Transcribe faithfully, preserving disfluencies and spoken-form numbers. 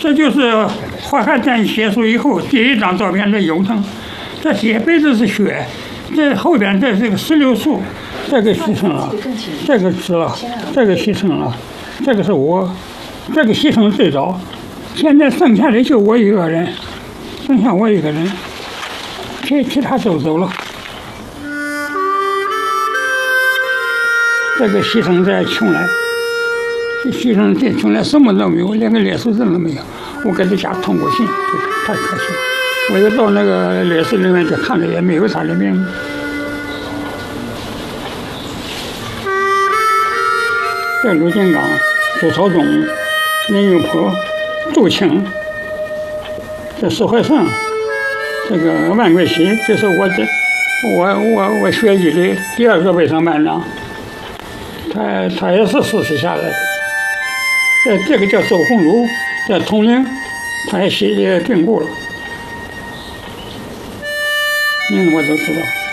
这就是淮海战役结束以后第一张照片的永城。这些辈子是雪，这后边这是个石榴树，这个牺牲了，这个死了，这个牺牲了，这个是我，这个牺牲最早。现在剩下的就我一个人，剩下我一个人，其其他都走了。这个牺牲在邛崃，牺牲在邛崃什么都没有，连个烈士证都没有。我给他家通过信，太可惜了。我又到那个烈士里面去看了，也没有他的名字。这陆金刚、朱朝忠、林永坡、杜庆，这石怀盛，这个万桂喜，这是我这我我我学医的第二个卫生班长，他他也是死死下来的。这这个叫周鸿儒，在铜陵，他也写也病故了，名字我都知道。